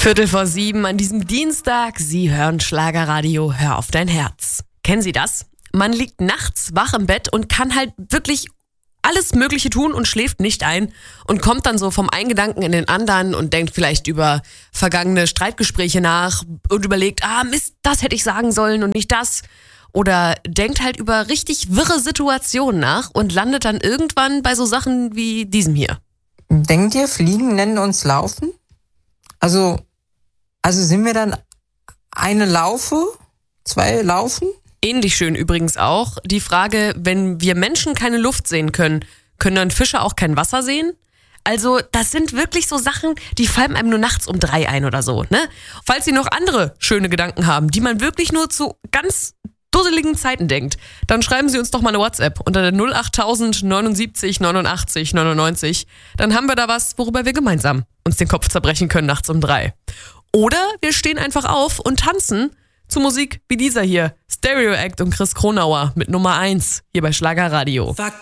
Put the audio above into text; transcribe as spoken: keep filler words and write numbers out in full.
Viertel vor sieben an diesem Dienstag. Sie hören Schlagerradio, hör auf dein Herz. Kennen Sie das? Man liegt nachts wach im Bett und kann halt wirklich alles Mögliche tun und schläft nicht ein und kommt dann so vom einen Gedanken in den anderen und denkt vielleicht über vergangene Streitgespräche nach und überlegt, ah Mist, das hätte ich sagen sollen und nicht das. Oder denkt halt über richtig wirre Situationen nach und landet dann irgendwann bei so Sachen wie diesem hier. Denkt ihr, Fliegen nennen uns Laufen? Also, also sind wir dann eine Laufe, zwei Laufen? Ähnlich schön übrigens auch die Frage, wenn wir Menschen keine Luft sehen können, können dann Fische auch kein Wasser sehen? Also das sind wirklich so Sachen, die fallen einem nur nachts um drei ein oder so, ne? Falls Sie noch andere schöne Gedanken haben, die man wirklich nur zu ganz dusseligen Zeiten denkt, dann schreiben Sie uns doch mal eine WhatsApp unter der null acht tausend neunundsiebzig neunundachtzig neunundneunzig. Dann haben wir da was, worüber wir gemeinsam uns den Kopf zerbrechen können nachts um drei. Oder wir stehen einfach auf und tanzen zu Musik wie dieser hier. Stereo Act und Chris Kronauer mit Nummer eins hier bei Schlagerradio. Fuck